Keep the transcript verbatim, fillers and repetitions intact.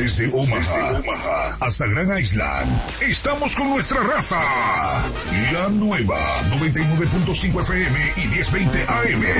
Desde Omaha, Desde Omaha hasta Grand Island, estamos con nuestra raza. La nueva noventa y nueve punto cinco F M y diez veinte A M.